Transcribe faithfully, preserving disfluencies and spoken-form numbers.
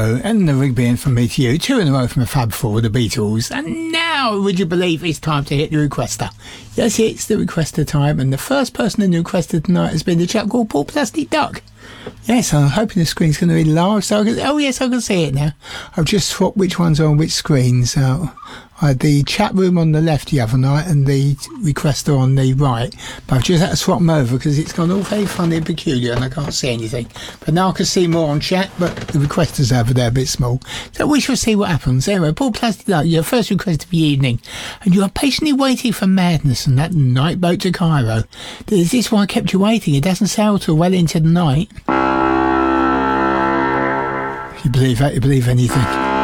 Cairo and the Rigby and From Me to You, two in a row from a Fab Four, the Beatles. And now, would you believe it's time to hit the requester? Yes, it's the requester time, and the first person in the requester tonight has been the chap called Paul Plastic Duck. Yes, I'm hoping the screen's going to be large, so I can, oh yes, I can see it now. I've just swapped which one's on which screen, so I had the chat room on the left the other night and the requester on the right, but I've just had to swap them over because it's gone all very funny and peculiar and I can't see anything. But now I can see more on chat, but the requester's over there a bit small, so we shall see what happens. Anyway, Paul Plastic Duck, your first request of the evening, and you are patiently waiting for madness and that night boat to Cairo. Is this why I kept you waiting? It doesn't sail till well into the night. If you believe that, you believe anything.